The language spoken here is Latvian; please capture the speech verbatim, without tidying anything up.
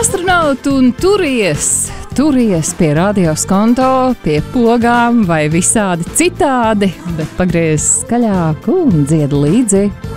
Astronauti un turies, turies pie radioskonto, pie pogām vai visādi citādi, bet pagriez skaļāk un dzied līdzi